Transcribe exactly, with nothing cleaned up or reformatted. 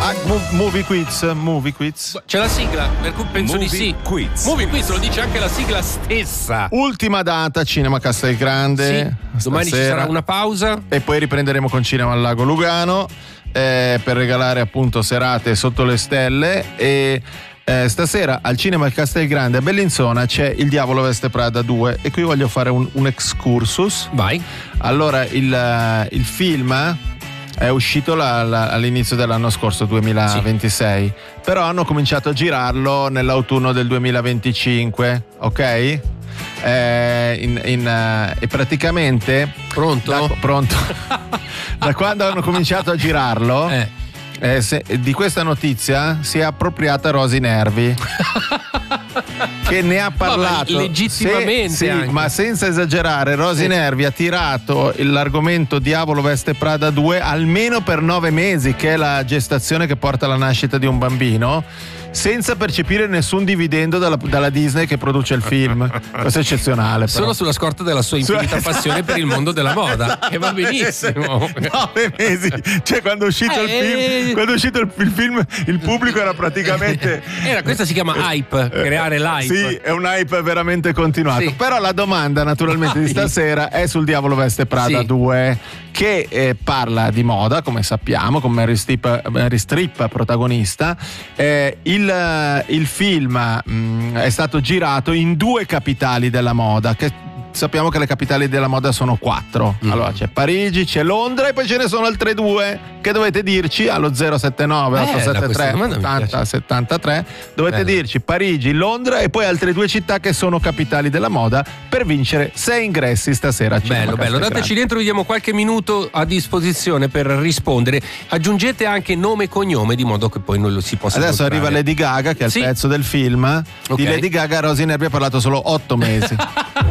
Ah, movie quiz, movie quiz. C'è la sigla, per cui penso Movie di sì. Quiz. Movie quiz, lo dice anche la sigla stessa. Ultima data, Cinema Castelgrande. Sì. Domani ci stasera. sarà una pausa. E poi riprenderemo con Cinema al Lago Lugano eh, per regalare appunto serate sotto le stelle. E eh, stasera al Cinema al Castelgrande a Bellinzona c'è Il Diavolo Veste Prada due. E qui voglio fare un, un excursus. Vai. Allora, il, il film è uscito la, la, all'inizio dell'anno scorso, duemilaventisei, sì. Però hanno cominciato a girarlo nell'autunno del duemilaventicinque, ok? Eh, in, in, uh, e praticamente pronto? Da, pronto. Da quando hanno cominciato a girarlo eh. Eh, se, di questa notizia si è appropriata Rosy Nervi che ne ha parlato. Ma legittimamente se, sì, anche. ma senza esagerare, Rosy sì. Nervi ha tirato l'argomento Diavolo Veste Prada due almeno per nove mesi, che è la gestazione che porta alla nascita di un bambino, senza percepire nessun dividendo dalla, dalla Disney che produce il film. Questo è eccezionale, però. Solo sulla scorta della sua infinita Su... passione per il mondo della moda, che va benissimo. Nove mesi, cioè quando è uscito eh, il film, quando è uscito il, il film, il pubblico era praticamente era, questa si chiama hype, creare l'hype. Sì, è un hype veramente continuato. Sì. Però la domanda naturalmente Vai. di stasera è sul Diavolo Veste Prada sì. due, che eh, parla di moda, come sappiamo, con Meryl Streep, Meryl Streep protagonista. Eh, il, il film mh, è stato girato in due capitali della moda, che sappiamo che le capitali della moda sono quattro. Mm. Allora c'è Parigi, c'è Londra e poi ce ne sono altre due che dovete dirci allo zero sette nove otto sette tre ottanta settantatré. Dovete Bello. dirci Parigi, Londra e poi altre due città che sono capitali della moda per vincere sei ingressi stasera. Bello, bello. Dateci dentro, vediamo qualche minuto a disposizione per rispondere. Aggiungete anche nome e cognome di modo che poi non lo si possa. Adesso mostrare. arriva Lady Gaga, che è il sì. pezzo del film. Okay. Di Lady Gaga Rosy Nervi ha parlato solo otto mesi.